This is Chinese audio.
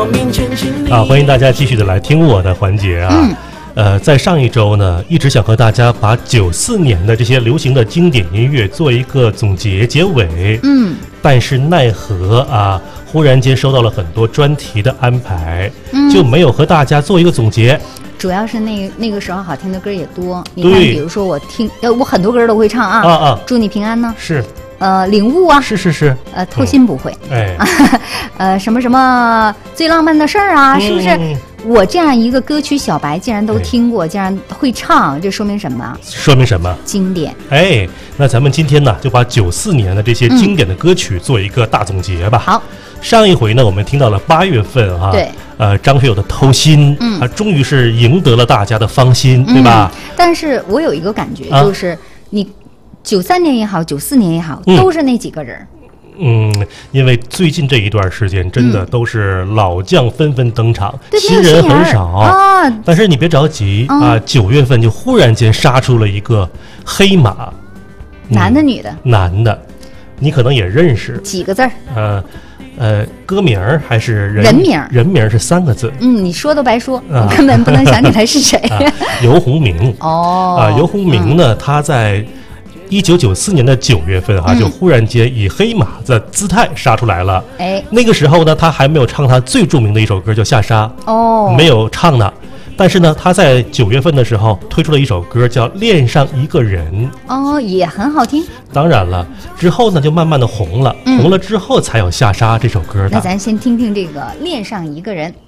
欢迎大家继续的来听我的环节啊。在上一周呢，一直想和大家把94年的这些流行的经典音乐做一个总结结尾。但是奈何啊，忽然间收到了很多专题的安排，就没有和大家做一个总结。 主要是那个时候好听的歌也多，你看，比如说我很多歌都会唱啊。祝你平安呢？是。领悟啊， 是， 偷心不会，什么最浪漫的事儿啊，是不是？我这样一个歌曲小白，竟然都听过，竟然会唱，这说明什么？ 说明什么？ 经典。 那咱们今天呢，就把94年的这些经典的歌曲做一个大总结吧。 好， 上一回呢，我们听到了8月份哈， 对， 张学友的《偷心》，终于是赢得了大家的芳心，对吧？ 但是我有一个感觉，就是你。93年也好，94年也好，都是那几个人。 因为最近这一段时间真的都是老将纷纷登场，新人很少啊。但是你别着急啊，9月份就忽然间杀出了一个黑马， 男的女的？ 男的，你可能也认识。 几个字儿？ 歌名还是人名？ 人名是3个字。 你说都白说，我根本不能想起来是谁。 游鸿明。游鸿明呢，他在1994年的9月份就忽然间以黑马的姿态杀出来了。那个时候呢，他还没有唱他最著名的一首歌叫《下沙》，没有唱呢。但是呢，他在9月份的时候推出了一首歌叫《恋上一个人》， 也很好听。 当然了，之后呢就慢慢的红了，红了之后才有《下沙》这首歌的。 那咱先听听这个《恋上一个人》。